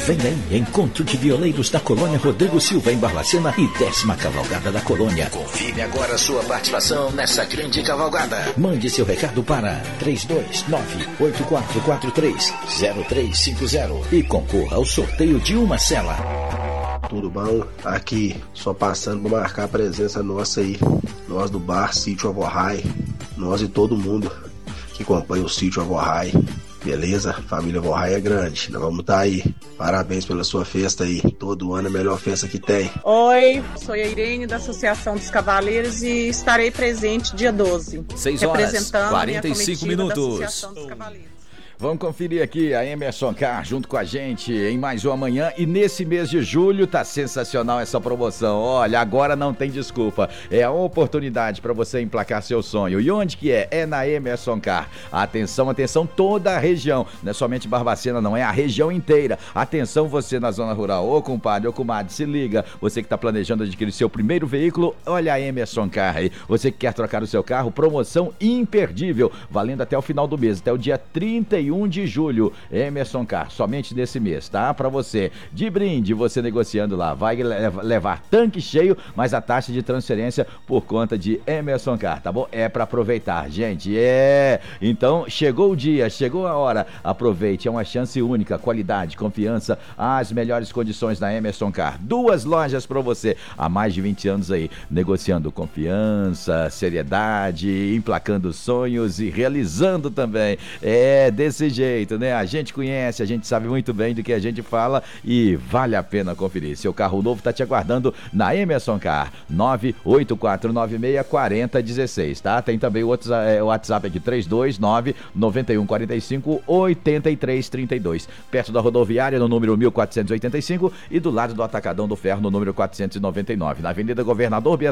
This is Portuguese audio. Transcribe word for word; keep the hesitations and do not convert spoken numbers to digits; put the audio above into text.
Vem aí, Encontro de Violeiros da Colônia Rodrigo Silva em Barbacena e décima Cavalgada da Colônia. Confirme agora sua participação nessa grande cavalgada. Mande seu recado para três dois nove, oito quatro quatro três, zero três cinco zero e concorra ao sorteio de uma cela. Tudo bom? Aqui, só passando para marcar a presença nossa aí. Nós do bar Sítio Avorrai, nós e todo mundo que acompanha o Sítio Avorrai. Beleza? Família Avorrai é grande, nós vamos estar aí. Parabéns pela sua festa aí. Todo ano é a melhor festa que tem. Oi, sou a Irene da Associação dos Cavaleiros e estarei presente dia doze. seis horas, quarenta e cinco minutos. Da Associação dos Cavaleiros. Vamos conferir aqui a Emerson Car junto com a gente em mais uma manhã. E nesse mês de julho tá sensacional essa promoção. Olha, agora não tem desculpa. É a oportunidade para você emplacar seu sonho. E onde que é? É na Emerson Car. Atenção, atenção, toda a região. Não é somente Barbacena, não. É a região inteira. Atenção você na zona rural. Ô compadre, ô comadre, se liga. Você que tá planejando adquirir seu primeiro veículo, olha a Emerson Car aí. Você que quer trocar o seu carro, promoção imperdível. Valendo até o final do mês, até o dia trinta e um de julho, Emerson Car, somente nesse mês, tá? Pra você, de brinde, você negociando lá, vai levar tanque cheio, mas a taxa de transferência por conta de Emerson Car, tá bom? É pra aproveitar, gente, é! Então, chegou o dia, chegou a hora, aproveite, é uma chance única, qualidade, confiança, as melhores condições na Emerson Car, duas lojas pra você, há mais de vinte anos aí, negociando confiança, seriedade, emplacando sonhos e realizando também, é desse Desse jeito, né? A gente conhece, a gente sabe muito bem do que a gente fala e vale a pena conferir. Seu carro novo tá te aguardando na Emerson Car, nove oito quatro nove seis, quatro zero um seis, tá? Tem também o WhatsApp aqui, três dois nove, nove um quatro cinco, oito três três dois, perto da rodoviária no número mil quatrocentos e oitenta e cinco e do lado do Atacadão do Ferro no número quatrocentos e noventa e nove, na Avenida Governador